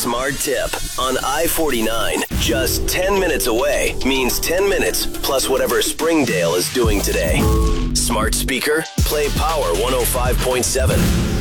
Smart tip on I-49. Just 10 minutes away means 10 minutes plus whatever Springdale is doing today. Smart speaker, play Power 105.7.